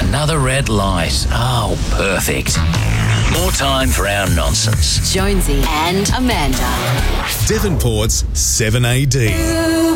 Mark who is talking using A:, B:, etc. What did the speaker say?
A: Another red light. Oh, perfect. More time for our nonsense.
B: Jonesy and Amanda.
C: Devonport's 7AD.